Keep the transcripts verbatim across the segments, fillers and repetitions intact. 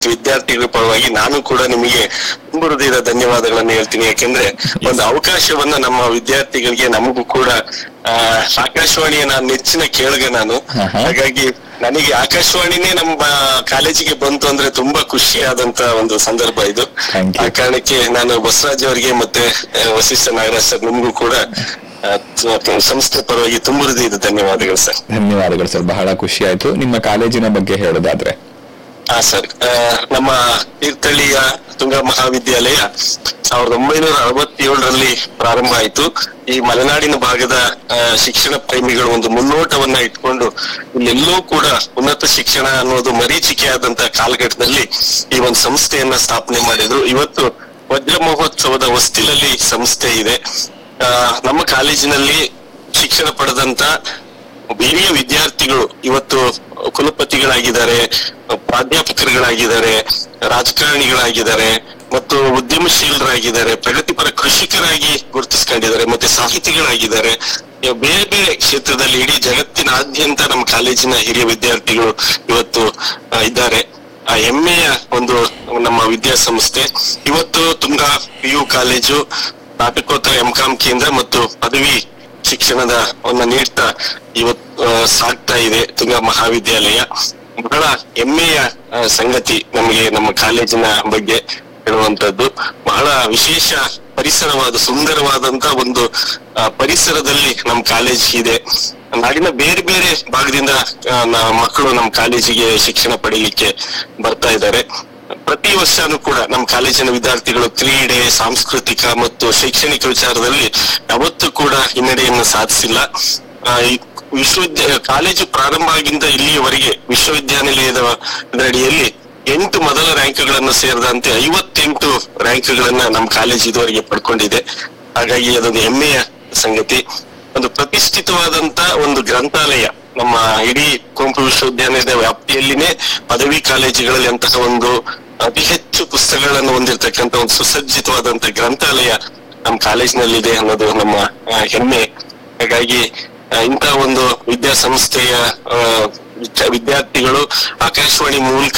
ವಿದ್ಯಾರ್ಥಿಗಳ ಪರವಾಗಿ ನಾನು ಕೂಡ ನಿಮಗೆ ತುಂಬ ಹೃದಯದ ಧನ್ಯವಾದಗಳನ್ನು ಹೇಳ್ತೀನಿ. ಯಾಕೆಂದ್ರೆ ಒಂದು ಅವಕಾಶವನ್ನ ನಮ್ಮ ವಿದ್ಯಾರ್ಥಿಗಳಿಗೆ ನಮಗೂ ಕೂಡ ಆ ಆಕಾಶವಾಣಿಯ ನಾನು ನೆಚ್ಚಿನ ಕೇಳುಗ ನಾನು. ಹಾಗಾಗಿ ನನಗೆ ಆಕಾಶವಾಣಿನೇ ನಮ್ಮ ಕಾಲೇಜಿಗೆ ಬಂತು ಅಂದ್ರೆ ತುಂಬಾ ಖುಷಿಯಾದಂತ ಒಂದು ಸಂದರ್ಭ ಇದು. ಆ ಕಾರಣಕ್ಕೆ ನಾನು ಬಸವರಾಜ್ ಅವರಿಗೆ ಮತ್ತೆ ವಸಿಷ್ಠ ನಾಗರಾಜ್ ಸರ್ ನಿಮ್ಗೂ ಕೂಡ ಸಂಸ್ಥೆ ಪರವಾಗಿ ತುಂಬ ಹೃದಯದ ಧನ್ಯವಾದಗಳು ಸರ್. ಧನ್ಯವಾದಗಳು ಸರ್, ಬಹಳ ಖುಷಿ ಆಯ್ತು. ನಿಮ್ಮ ಕಾಲೇಜಿನ ಬಗ್ಗೆ ಹೇಳೋದಾದ್ರೆ? ಹಾ ಸರ್, ನಮ್ಮ ತೀರ್ಥಹಳ್ಳಿಯ ತುಂಗಾ ಮಹಾವಿದ್ಯಾಲಯ ಸಾವಿರದ ಒಂಬೈನೂರ ಅರವತ್ತೇಳರಲ್ಲಿ ಪ್ರಾರಂಭ ಆಯಿತು. ಈ ಮಲೆನಾಡಿನ ಭಾಗದ ಶಿಕ್ಷಣ ಪ್ರೇಮಿಗಳು ಒಂದು ಮುನ್ನೋಟವನ್ನ ಇಟ್ಕೊಂಡು ಇಲ್ಲೆಲ್ಲೂ ಕೂಡ ಉನ್ನತ ಶಿಕ್ಷಣ ಅನ್ನೋದು ಮರೀಚಿಕೆ ಆದಂತ ಕಾಲಘಟ್ಟದಲ್ಲಿ ಈ ಒಂದು ಸಂಸ್ಥೆಯನ್ನ ಸ್ಥಾಪನೆ ಮಾಡಿದ್ರು. ಇವತ್ತು ವಜ್ರ ಮಹೋತ್ಸವದ ಹೊಸ್ತಿಲಲ್ಲಿ ಸಂಸ್ಥೆ ಇದೆ. ಆ ನಮ್ಮ ಕಾಲೇಜಿನಲ್ಲಿ ಶಿಕ್ಷಣ ಪಡೆದಂತ ಹಿರಿಯ ವಿದ್ಯಾರ್ಥಿಗಳು ಇವತ್ತು ಕುಲಪತಿಗಳಾಗಿದ್ದಾರೆ, ಪ್ರಾಧ್ಯಾಪಕರುಗಳಾಗಿದ್ದಾರೆ, ರಾಜಕಾರಣಿಗಳಾಗಿದ್ದಾರೆ ಮತ್ತು ಉದ್ಯಮಶೀಲರಾಗಿದ್ದಾರೆ, ಪ್ರಗತಿಪರ ಕೃಷಿಕರಾಗಿ ಗುರುತಿಸ್ಕೊಂಡಿದ್ದಾರೆ, ಮತ್ತೆ ಸಾಹಿತಿಗಳಾಗಿದ್ದಾರೆ. ಬೇರೆ ಬೇರೆ ಕ್ಷೇತ್ರದಲ್ಲಿ ಇಡೀ ಜಗತ್ತಿನಾದ್ಯಂತ ನಮ್ಮ ಕಾಲೇಜಿನ ಹಿರಿಯ ವಿದ್ಯಾರ್ಥಿಗಳು ಇವತ್ತು ಇದ್ದಾರೆ. ಆ ಹೆಮ್ಮೆಯ ಒಂದು ನಮ್ಮ ವಿದ್ಯಾಸಂಸ್ಥೆ ಇವತ್ತು ತುಂಗಾ ಪಿ ಯು ಕಾಲೇಜು, ಸ್ನಾತಕೋತ್ತರ ಎಂ ಕಾಂ ಕೇಂದ್ರ ಮತ್ತು ಪದವಿ ಶಿಕ್ಷಣದ ಒಂದು ನೀಡ್ತಾ ಇವತ್ತು ಸಾಗ್ತಾ ಇದೆ ತುಂಗಾ ಮಹಾವಿದ್ಯಾಲಯ. ಬಹಳ ಹೆಮ್ಮೆಯ ಸಂಗತಿ ನಮಗೆ ನಮ್ಮ ಕಾಲೇಜಿನ ಬಗ್ಗೆ ಹೇಳುವಂತದ್ದು. ಬಹಳ ವಿಶೇಷ ಪರಿಸರವಾದ ಸುಂದರವಾದಂತ ಒಂದು ಪರಿಸರದಲ್ಲಿ ನಮ್ಮ ಕಾಲೇಜ್ ಇದೆ. ನಾಡಿನ ಬೇರೆ ಬೇರೆ ಭಾಗದಿಂದ ಮಕ್ಕಳು ನಮ್ಮ ಕಾಲೇಜಿಗೆ ಶಿಕ್ಷಣ ಪಡೀಲಿಕ್ಕೆ ಬರ್ತಾ ಇದ್ದಾರೆ. ಪ್ರತಿ ವರ್ಷನೂ ಕೂಡ ನಮ್ಮ ಕಾಲೇಜಿನ ವಿದ್ಯಾರ್ಥಿಗಳು ಕ್ರೀಡೆ, ಸಾಂಸ್ಕೃತಿಕ ಮತ್ತು ಶೈಕ್ಷಣಿಕ ವಿಚಾರದಲ್ಲಿ ಯಾವತ್ತೂ ಕೂಡ ಹಿನ್ನಡೆಯನ್ನು ಸಾಧಿಸಿಲ್ಲ. ವಿಶ್ವವಿದ್ಯಾಲಯ ಕಾಲೇಜು ಪ್ರಾರಂಭ ಆಗಿಂದ ಇಲ್ಲಿಯವರೆಗೆ ವಿಶ್ವವಿದ್ಯಾನಿಲಯದ ಅಡಿಯಲ್ಲಿ ಎಂಟು ಮೊದಲ ರ್ಯಾಂಕ್ಗಳನ್ನು ಸೇರಿದಂತೆ ಐವತ್ತೆಂಟು ರ್ಯಾಂಕ್ಗಳನ್ನ ನಮ್ಮ ಕಾಲೇಜ್ ಇದುವರೆಗೆ ಪಡ್ಕೊಂಡಿದೆ. ಹಾಗಾಗಿ ಅದೊಂದು ಹೆಮ್ಮೆಯ ಸಂಗತಿ. ಒಂದು ಪ್ರತಿಷ್ಠಿತವಾದಂತ ಒಂದು ಗ್ರಂಥಾಲಯ ನಮ್ಮ ಇಡೀ ಕುವೆಂಪು ವಿಶ್ವವಿದ್ಯಾನಿಲಯದ ವ್ಯಾಪ್ತಿಯಲ್ಲಿನೇ ಪದವಿ ಕಾಲೇಜುಗಳಲ್ಲಿ ಅಂತಹ ಒಂದು ಅತಿ ಹೆಚ್ಚು ಪುಸ್ತಕಗಳನ್ನು ಹೊಂದಿರತಕ್ಕಂತ ಒಂದು ಸುಸಜ್ಜಿತವಾದಂತ ಗ್ರಂಥಾಲಯ ನಮ್ಮ ಕಾಲೇಜಿನಲ್ಲಿದೆ ಅನ್ನೋದು ನಮ್ಮ ಹೆಮ್ಮೆ. ಹಾಗಾಗಿ ಇಂತಹ ಒಂದು ವಿದ್ಯಾಸಂಸ್ಥೆಯ ವಿದ್ಯಾರ್ಥಿಗಳು ಆಕಾಶವಾಣಿ ಮೂಲಕ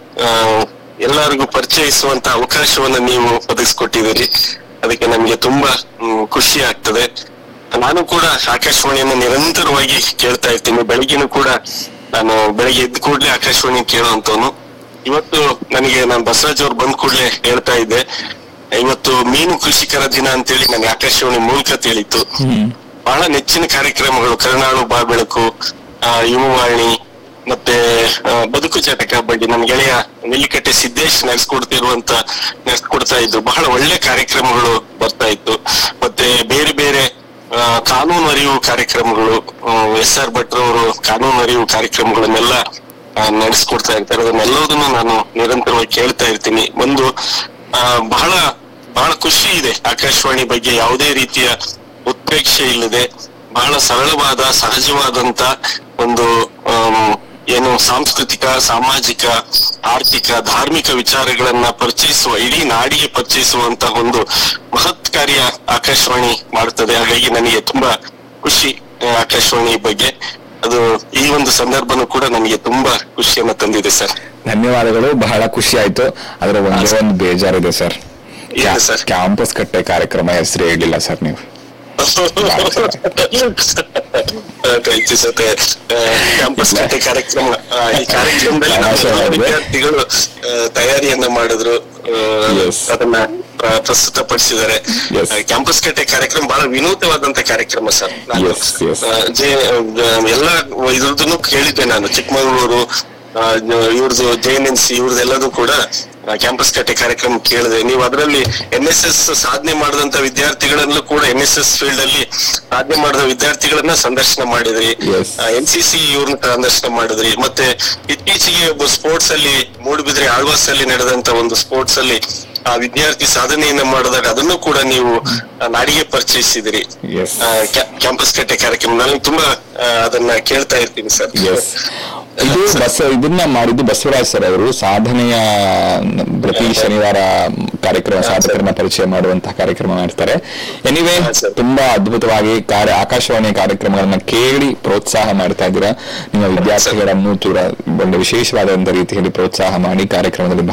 ಎಲ್ಲರಿಗೂ ಪರಿಚಯಿಸುವಂತ ಅವಕಾಶವನ್ನ ನೀವು ಒದಗಿಸ್ಕೊಟ್ಟಿದ್ದೀರಿ. ಅದಕ್ಕೆ ನಮ್ಗೆ ತುಂಬಾ ಖುಷಿ ಆಗ್ತದೆ. ನಾನು ಕೂಡ ಆಕಾಶವಾಣಿಯನ್ನ ನಿರಂತರವಾಗಿ ಕೇಳ್ತಾ ಇರ್ತೀನಿ. ಬೆಳಗ್ಗೆನೂ ಕೂಡ ನಾನು ಬೆಳಗ್ಗೆ ಎದ್ದ ಕೂಡ್ಲೆ ಆಕಾಶವಾಣಿ ಕೇಳುವಂತವನು. ಇವತ್ತು ನನಗೆ ನಾನು ಬಸವರಾಜ್ ಅವ್ರು ಬಂದ್ ಕೂಡ್ಲೆ ಹೇಳ್ತಾ ಇದ್ದೆ, ಇವತ್ತು ಮೀನು ಕೃಷಿಕರ ದಿನ ಅಂತೇಳಿ ನನಗೆ ಆಕಾಶವಾಣಿ ಮೂಲಕ ತಿಳಿತು. ಬಹಳ ನೆಚ್ಚಿನ ಕಾರ್ಯಕ್ರಮಗಳು ಕರುನಾಳು ಬಾ ಬೆಳಕು, ಆ ಯುವವಾಣಿ ಮತ್ತೆ ಬದುಕು ಚಟಕ ಬಗ್ಗೆ ನನ್ನ ಗೆಳೆಯ ನೆಲ್ಲಿಕಟ್ಟೆ ಸಿದ್ದೇಶ್ ನಡೆಸ್ಕೊಡ್ತಿರುವಂತ ನಡೆಸ್ಕೊಡ್ತಾ ಇದ್ರು. ಬಹಳ ಒಳ್ಳೆ ಕಾರ್ಯಕ್ರಮಗಳು ಬರ್ತಾ ಇತ್ತು. ಮತ್ತೆ ಬೇರೆ ಬೇರೆ ಕಾನೂನು ಅರಿವು ಕಾರ್ಯಕ್ರಮಗಳು, ಎಸ್ ಆರ್ ಭಟ್ರವರು ಕಾನೂನು ಅರಿವು ಕಾರ್ಯಕ್ರಮಗಳನ್ನೆಲ್ಲ ನಡೆಸ್ಕೊಡ್ತಾ ಇರ್ತಾರೆ. ಅದನ್ನೆಲ್ಲದನ್ನು ನಾನು ನಿರಂತರವಾಗಿ ಕೇಳ್ತಾ ಇರ್ತೀನಿ. ಒಂದು ಆ ಬಹಳ ಬಹಳ ಖುಷಿ ಇದೆ ಆಕಾಶವಾಣಿ ಬಗ್ಗೆ. ಯಾವುದೇ ರೀತಿಯ ಉತ್ಪ್ರೇಕ್ಷೆ ಇಲ್ಲದೆ ಬಹಳ ಸರಳವಾದ ಸಹಜವಾದಂತ ಒಂದು ಏನು ಸಾಂಸ್ಕೃತಿಕ, ಸಾಮಾಜಿಕ, ಆರ್ಥಿಕ, ಧಾರ್ಮಿಕ ವಿಚಾರಗಳನ್ನ ಪರಿಚಯಿಸುವ, ಇಡೀ ನಾಡಿಗೆ ಪರಿಚಯಿಸುವಂತ ಒಂದು ಮಹತ್ ಕಾರ್ಯ ಆಕಾಶವಾಣಿ ಮಾಡ್ತದೆ. ಹಾಗಾಗಿ ನನಗೆ ತುಂಬಾ ಖುಷಿ ಆಕಾಶವಾಣಿ ಬಗ್ಗೆ. ಅದು ಈ ಒಂದು ಸಂದರ್ಭನೂ ಕೂಡ ನನಗೆ ತುಂಬಾ ಖುಷಿಯನ್ನ ತಂದಿದೆ ಸರ್. ಧನ್ಯವಾದಗಳು, ಬಹಳ ಖುಷಿ ಆಯ್ತು. ಆದ್ರೆ ಒಂದೇ ಒಂದು ಬೇಜಾರಿದೆ ಸರ್. ಸರ್ ಕ್ಯಾಂಪಸ್ ಕಟ್ಟೆ ಕಾರ್ಯಕ್ರಮ ಹೆಸರು ಹೇಳಿಲ್ಲ ಸರ್ ನೀವು. ಕ್ಯಾಂಪಸ್ ಕಟ್ಟೆ ಕಾರ್ಯಕ್ರಮ, ಈ ಕಾರ್ಯಕ್ರಮದಲ್ಲಿ ವಿದ್ಯಾರ್ಥಿಗಳು ತಯಾರಿಯನ್ನ ಮಾಡಿದ್ರು, ಅದನ್ನ ಪ್ರಸ್ತುತಪಡಿಸಿದ್ದಾರೆ. ಕ್ಯಾಂಪಸ್ ಕಟ್ಟೆ ಕಾರ್ಯಕ್ರಮ ಬಹಳ ವಿನೂತವಾದಂತ ಕಾರ್ಯಕ್ರಮ ಸರ್. ನಾನು ಎಲ್ಲ ಇದ್ರದ್ದು ಕೇಳಿದ್ದೆ. ನಾನು ಚಿಕ್ಕಮಗಳೂರು ಇವ್ರದ್ದು ಜೆ ಎನ್ ಎನ್ ಸಿ ಇವ್ರದ್ದೆಲ್ಲದೂ ಕೂಡ ಕ್ಯಾಂಪಸ್ ಕಟ್ಟೆ ಕಾರ್ಯಕ್ರಮ ಕೇಳಿದೆ. ನೀವು ಅದರಲ್ಲಿ ಎನ್ ಎಸ್ ಎಸ್ ಸಾಧನೆ ಮಾಡಿದಂತ ವಿದ್ಯಾರ್ಥಿಗಳಲ್ಲೂ ಕೂಡ ಎನ್ ಎಸ್ ಎಸ್ ಫೀಲ್ಡ್ ಅಲ್ಲಿ ಸಾಧನೆ ಮಾಡಿದ ವಿದ್ಯಾರ್ಥಿಗಳನ್ನ ಸಂದರ್ಶನ ಮಾಡಿದ್ರಿ, ಎನ್ ಸಿ ಸಿ ಇವ್ರನ್ನ ಸಂದರ್ಶನ ಮಾಡಿದ್ರಿ. ಮತ್ತೆ ಇತ್ತೀಚೆಗೆ ಒಬ್ಬ ಸ್ಪೋರ್ಟ್ಸ್ ಅಲ್ಲಿ ಮೂಡುಬಿದ್ರೆ ಆಳ್ವಾಸ್ ಅಲ್ಲಿ ನಡೆದಂತ ಒಂದು ಸ್ಪೋರ್ಟ್ಸ್ ಅಲ್ಲಿ ಆ ವಿದ್ಯಾರ್ಥಿ ಸಾಧನೆಯನ್ನ ಮಾಡಿದಾಗ ಅದನ್ನು ಕೂಡ ನೀವು ನಾಡಿಗೆ ಪರಿಚಯಿಸಿದಿರಿ ಕ್ಯಾಂಪಸ್ ಕಟ್ಟೆ ಕಾರ್ಯಕ್ರಮ. ನಾನು ತುಂಬಾ ಅದನ್ನ ಕೇಳ್ತಾ ಇರ್ತೀನಿ ಸರ್. ಇದು ಬಸ ಇದನ್ನ ಮಾಡಿದ್ದು ಬಸವರಾಜ್ ಸರ್ ಅವರು. ಸಾಧನೆಯ ಪ್ರತಿ ಶನಿವಾರ ಕಾರ್ಯಕ್ರಮ, ಸಾಧಕರನ್ನ ಪರಿಚಯ ಮಾಡುವಂತಹ ಕಾರ್ಯಕ್ರಮ ಮಾಡ್ತಾರೆ. ಎನಿವೇ, ತುಂಬಾ ಅದ್ಭುತವಾಗಿ ಕಾರ್ಯ ಆಕಾಶವಾಣಿಯ ಕಾರ್ಯಕ್ರಮಗಳನ್ನ ಕೇಳಿ ಪ್ರೋತ್ಸಾಹ ಮಾಡ್ತಾ ಇದ್ದೀರಾ. ನಿಮ್ಮ ವಿದ್ಯಾರ್ಥಿಗಳನ್ನು ಕೂಡ ಒಂದು ವಿಶೇಷವಾದಂತ ರೀತಿಯಲ್ಲಿ ಪ್ರೋತ್ಸಾಹ ಮಾಡಿ ಕಾರ್ಯಕ್ರಮದಲ್ಲಿ